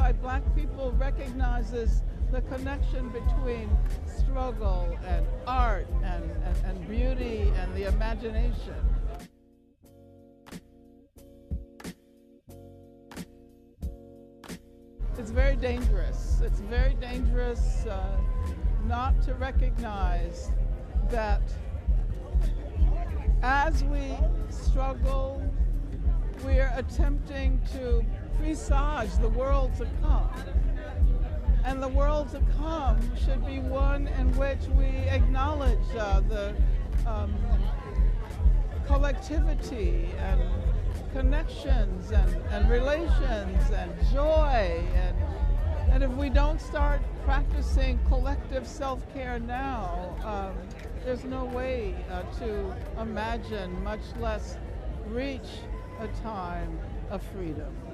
why Black people recognizes the connection between struggle and art and beauty and the imagination. It's very dangerous. It's very dangerous not to recognize that as we struggle, we're attempting to presage the world to come. And the world to come should be one in which we acknowledge the collectivity and connections and relations and joy. And if we don't start practicing collective self-care now, there's no way to imagine, much less reach, a time of freedom.